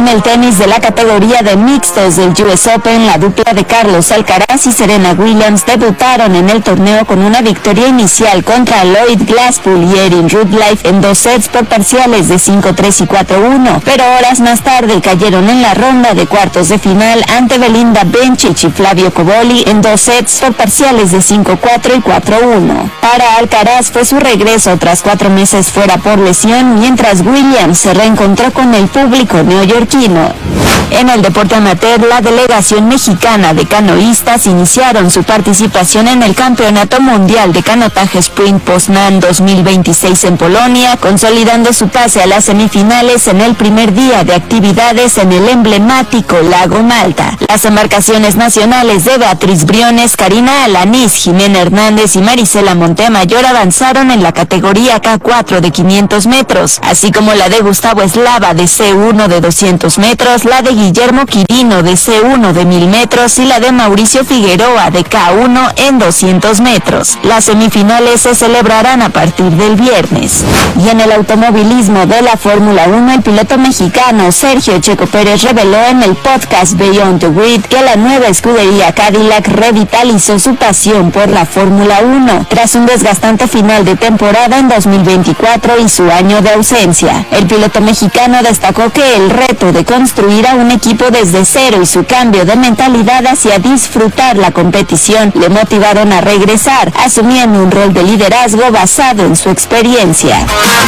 En el tenis de la categoría de mixtos del US Open, la dupla de Carlos Alcaraz y Serena Williams debutaron en el torneo con una victoria inicial contra Lloyd Glasspool y Erin Rudlife en 2 sets por parciales de 5-3 y 4-1, pero horas más tarde cayeron en la ronda de cuartos de final ante Belinda Bencic y Flavio Cobolli en 2 sets por parciales de 5-4 y 4-1. Para Alcaraz fue su regreso tras 4 meses fuera por lesión, mientras Williams se reencontró con el público neoyorquino. En el deporte amateur, la delegación mexicana de canoístas iniciaron su participación en el Campeonato Mundial de Canotaje Sprint Poznan 2026 en Polonia, consolidando su pase a las semifinales en el primer día de actividades en el emblemático Lago Malta. Las embarcaciones nacionales de Beatriz Briones, Karina Alanís, Jimena Hernández y Marisela Montemayor avanzaron en la categoría K4 de 500 metros, así como la de Gustavo Eslava de C1 de 200 metros, la de Guillermo Quirino de C1 de 1000 metros y la de Mauricio Figueroa de K1 en 200 metros. Las semifinales se celebrarán a partir del viernes. Y en el automovilismo de la Fórmula 1, el piloto mexicano Sergio Checo Pérez reveló en el podcast Beyond the Grid que la nueva escudería Cadillac revitalizó su pasión por la Fórmula 1 tras un desgastante final de temporada en 2024 y su año de ausencia. El piloto mexicano destacó que el reto de construir a un equipo desde cero y su cambio de mentalidad hacia disfrutar la competición le motivaron a regresar, asumiendo un rol de liderazgo basado en su experiencia.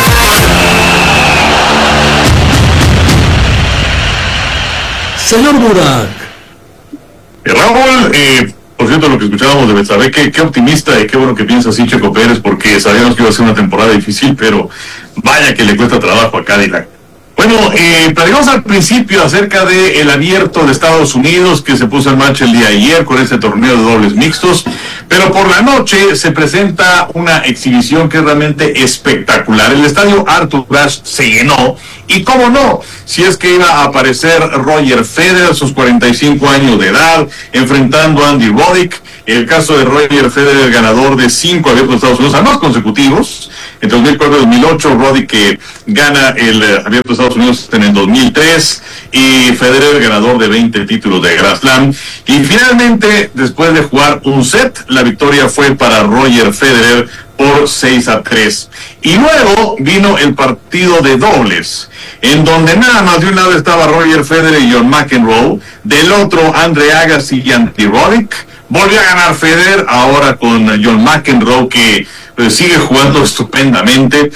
Señor Burak. Raúl, por cierto, lo que escuchábamos de Betsabe, qué optimista y qué bueno que piensa así Checo Pérez, porque sabíamos que iba a ser una temporada difícil, pero vaya que le cuesta trabajo a Cadillac. Bueno, platicamos al principio acerca del abierto de Estados Unidos que se puso en marcha el día de ayer con este torneo de dobles mixtos, pero por la noche se presenta una exhibición que es realmente espectacular. El estadio Arthur Ashe se llenó, y cómo no, si es que iba a aparecer Roger Federer a sus 45 años de edad, enfrentando a Andy Roddick. El caso de Roger Federer, ganador de 5 abiertos de Estados Unidos, además consecutivos, en 2004 y 2008, Roddick que gana el abierto de Estados Unidos en el 2003, y Federer ganador de 20 títulos de Grand Slam. Y finalmente, después de jugar un set, la victoria fue para Roger Federer por 6-3. Y luego vino el partido de dobles, en donde nada más de un lado estaba Roger Federer y John McEnroe, del otro Andre Agassi y Andy Roddick. Volvió a ganar Federer, ahora con John McEnroe, que sigue jugando estupendamente.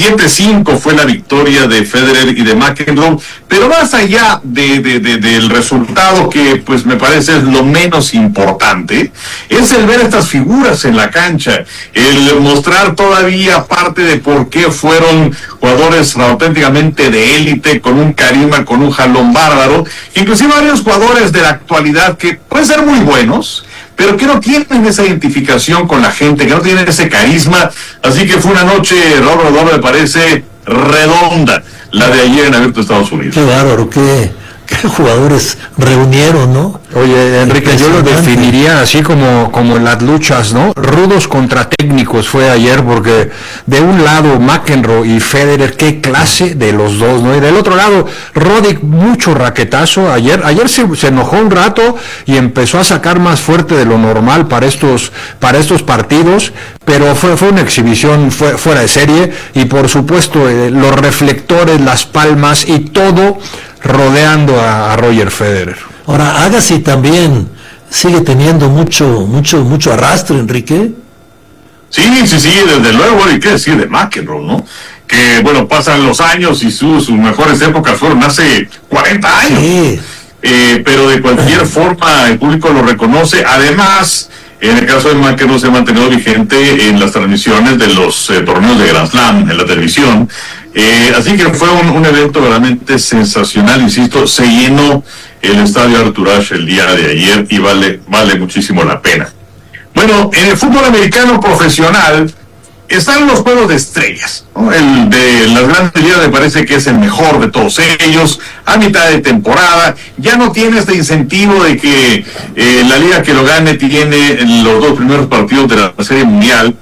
7-5 fue la victoria de Federer y de McEnroe, pero más allá del resultado, que pues me parece es lo menos importante, es el ver estas figuras en la cancha, el mostrar todavía parte de por qué fueron jugadores auténticamente de élite, con un carisma, con un jalón bárbaro, inclusive varios jugadores de la actualidad que pueden ser muy buenos, pero que no tienen esa identificación con la gente, que no tienen ese carisma. Así que fue una noche, Robert, me parece redonda, la de ayer en Abierto de Estados Unidos. Qué bárbaro, qué jugadores reunieron, ¿no? Oye, Enrique, yo lo definiría así como en las luchas, ¿no? Rudos contra técnicos fue ayer, porque de un lado McEnroe y Federer, qué clase de los dos, ¿no? Y del otro lado Roddick, mucho raquetazo. Ayer se enojó un rato y empezó a sacar más fuerte de lo normal para estos partidos, pero fue una exhibición fuera de serie, y por supuesto los reflectores, las palmas y todo rodeando a Roger Federer. Ahora, Agassi también sigue teniendo mucho arrastre, Enrique. Sí, desde luego, y qué decir de McEnroe, ¿no? Que, bueno, pasan los años y sus mejores épocas fueron hace 40 años. Sí. Pero de cualquier forma el público lo reconoce. Además, en el caso de McEnroe se ha mantenido vigente en las transmisiones de los torneos de Grand Slam en la televisión. Así que fue un evento realmente sensacional, insisto, se llenó el estadio Arthur Ashe el día de ayer y vale muchísimo la pena. Bueno, en el fútbol americano profesional están los juegos de estrellas, ¿no? El de las grandes ligas me parece que es el mejor de todos ellos, a mitad de temporada, ya no tiene este incentivo de que la liga que lo gane tiene los 2 primeros partidos de la Serie Mundial.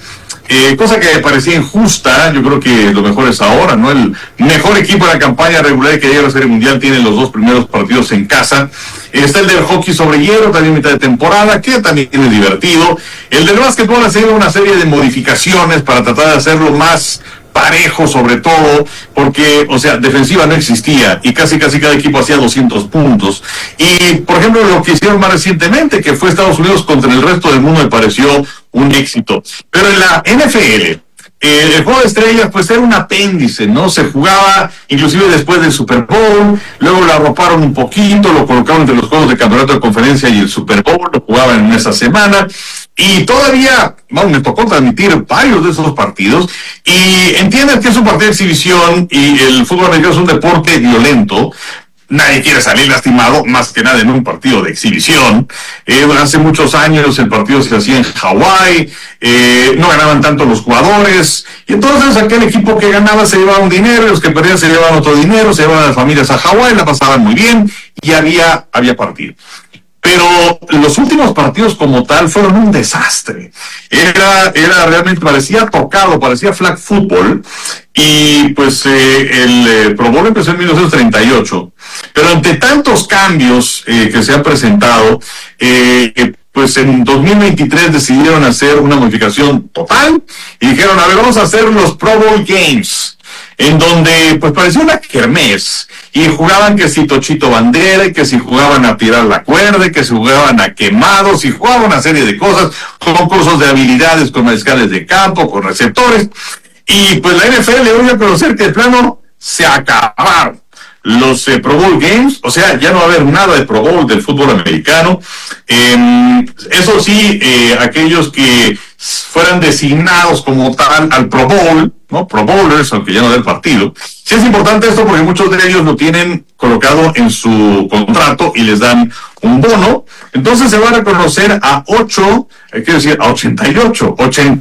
cosa que parecía injusta. Yo creo que lo mejor es ahora, ¿no? El mejor equipo de la campaña regular que llega a la Serie Mundial tiene los 2 primeros partidos en casa. Está el del hockey sobre hielo, también mitad de temporada, que también es divertido. El del básquetbol ha sido una serie de modificaciones para tratar de hacerlo más parejo, sobre todo, porque, o sea, defensiva no existía y casi cada equipo hacía 200 puntos. Y, por ejemplo, lo que hicieron más recientemente, que fue Estados Unidos contra el resto del mundo, me pareció un éxito. Pero en la NFL, el juego de estrellas, pues era un apéndice, ¿no? Se jugaba inclusive después del Super Bowl, luego lo arroparon un poquito, lo colocaron entre los juegos de campeonato de conferencia y el Super Bowl, lo jugaban en esa semana. Y todavía, bueno, me tocó transmitir varios de esos partidos, y entiendes que es un partido de exhibición y el fútbol americano es un deporte violento. Nadie quiere salir lastimado, más que nada en un partido de exhibición. Hace muchos años el partido se hacía en Hawái, no ganaban tanto los jugadores, y entonces aquel equipo que ganaba se llevaba un dinero, y los que perdían se llevaban otro dinero, se llevaban a las familias a Hawái, la pasaban muy bien, y había partido. Pero los últimos partidos como tal fueron un desastre. Era realmente, parecía tocado, parecía flag football. Y pues el Pro Bowl empezó en 1938. Pero ante tantos cambios que se han presentado, pues en 2023 decidieron hacer una modificación total y dijeron, a ver, vamos a hacer los Pro Bowl Games, en donde pues parecía una kermés, y jugaban que si Tochito Bandera, y que si jugaban a tirar la cuerda, y que si jugaban a quemados, y jugaban una serie de cosas, concursos de habilidades con mariscales de campo, con receptores, y pues la NFL hoy a conocer que de plano se acabaron los Pro Bowl Games, o sea, ya no va a haber nada de Pro Bowl del fútbol americano. Eso sí, aquellos que fueran designados como tal al Pro Bowl, ¿no? Pro Bowlers, aunque ya no del partido. Sí es importante esto porque muchos de ellos lo tienen colocado en su contrato y les dan un bono. Entonces se va a reconocer a 88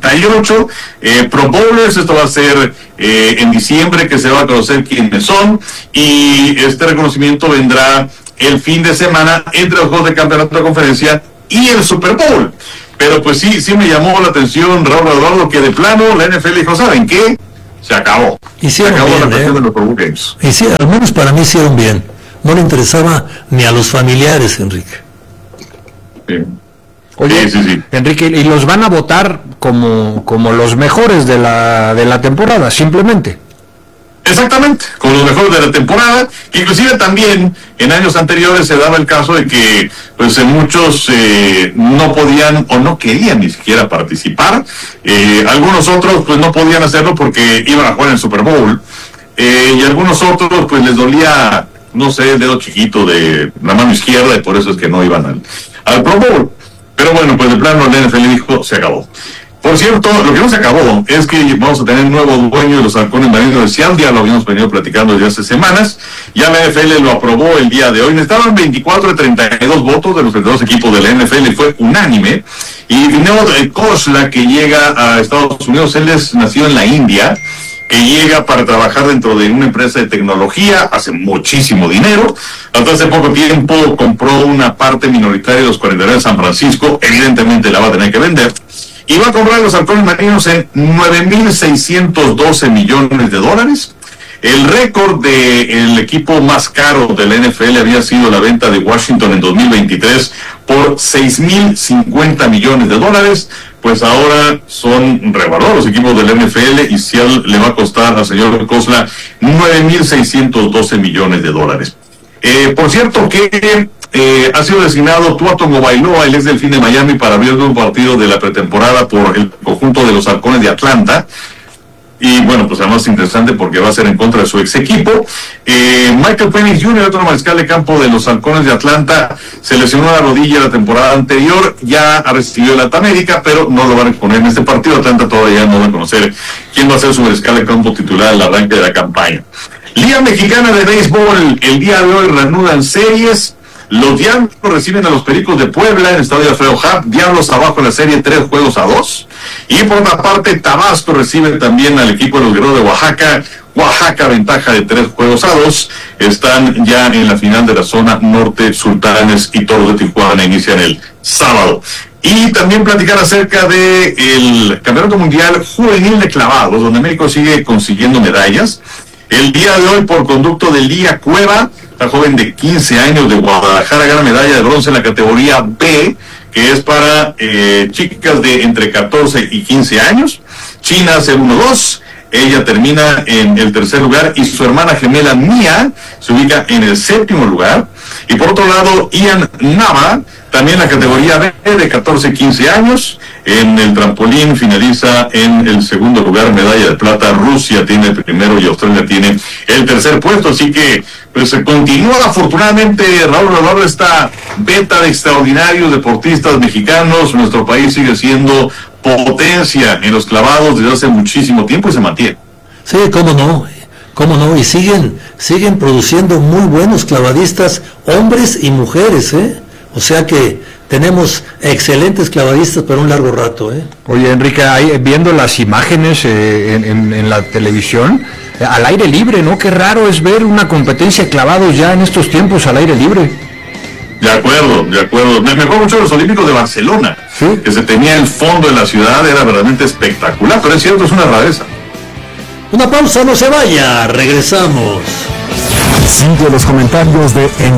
Pro Bowlers. Esto va a ser en diciembre, que se va a conocer quiénes son, y este reconocimiento vendrá el fin de semana entre los juegos de campeonato de conferencia y el Super Bowl. Pero pues sí me llamó la atención, Raúl Eduardo, que de plano la NFL dijo, ¿saben qué? Se acabó. Hicieron se acabó bien, la cuestión de los Pro Bowl Games. Al menos para mí hicieron bien. No le interesaba ni a los familiares, Enrique. Sí. Oye, sí. Enrique, y los van a votar como los mejores de la temporada, simplemente. Exactamente, como los mejores de la temporada. Inclusive también en años anteriores se daba el caso de que pues muchos no podían o no querían ni siquiera participar. Algunos otros pues no podían hacerlo porque iban a jugar en el Super Bowl, y algunos otros pues les dolía, no sé, el dedo chiquito de la mano izquierda, y por eso es que no iban al Pro Bowl. Pero bueno, pues de plano la NFL dijo, se acabó. Por cierto, lo que no se acabó es que vamos a tener un nuevo dueño de los halcones marinos de Seattle. Ya lo habíamos venido platicando desde hace semanas. Ya la NFL lo aprobó el día de hoy. Necesitaban 24 de 32 votos de los 32 equipos de la NFL, y fue unánime. Y Vinod Khosla, que llega a Estados Unidos, él nació en la India, que llega para trabajar dentro de una empresa de tecnología, hace muchísimo dinero. Hasta hace poco tiempo compró una parte minoritaria de los 49 de San Francisco, evidentemente la va a tener que vender, y va a comprar los halcones marinos en $9,612 millones. El récord del equipo más caro de la NFL había sido la venta de Washington en 2023 por $6,050 millones. Pues ahora son revaluados los equipos de la NFL, y Seattle le va a costar al señor Khosla $9,612 millones. Por cierto que ha sido designado Tua Tagovailoa, el ex Delfín de Miami, para abrir un partido de la pretemporada por el conjunto de los Halcones de Atlanta. Y bueno, pues además es interesante porque va a ser en contra de su ex equipo. Michael Penix Jr., otro mariscal de campo de los Halcones de Atlanta, se lesionó la rodilla la temporada anterior, ya ha recibido el Alta Médica, pero no lo van a exponer en este partido. Atlanta todavía no va a conocer quién va a ser su mariscal de campo titular al arranque de la campaña. Liga Mexicana de Béisbol, el día de hoy reanudan series. Los Diablos reciben a los Pericos de Puebla en el estadio Alfredo Harp. Diablos abajo en la serie 3-2. Y por otra parte, Tabasco recibe también al equipo de los Guerreros de Oaxaca. Oaxaca ventaja de 3-2. Están ya en la final de la zona norte. Sultanes y Toros de Tijuana inician el sábado. Y también platicar acerca de el Campeonato Mundial Juvenil de Clavados, donde México sigue consiguiendo medallas. El día de hoy, por conducto de Lía Cueva, la joven de 15 años de Guadalajara, gana medalla de bronce en la categoría B, que es para chicas de entre 14 y 15 años. China hace el 1-2. Ella termina en el tercer lugar y su hermana gemela Mia se ubica en el séptimo lugar. Y por otro lado, Ian Nava, también la categoría B de 14-15 años. En el trampolín finaliza en el segundo lugar, medalla de plata. Rusia tiene el primero y Australia tiene el tercer puesto. Así que pues se continúa afortunadamente, Raúl Rodolfo, esta beta de extraordinarios deportistas mexicanos. Nuestro país sigue siendo potencia en los clavados desde hace muchísimo tiempo y se mantiene. Sí, cómo no, y siguen produciendo muy buenos clavadistas, hombres y mujeres, o sea que tenemos excelentes clavadistas para un largo rato, Oye, Enrique, viendo las imágenes en la televisión, al aire libre, ¿no? Qué raro es ver una competencia de clavados ya en estos tiempos al aire libre. De acuerdo. Me acuerdo mucho de los Olímpicos de Barcelona, ¿sí? Que se tenía el fondo de la ciudad, era verdaderamente espectacular, pero es cierto, es una rareza. Una pausa, no se vaya, regresamos. Sigue los comentarios de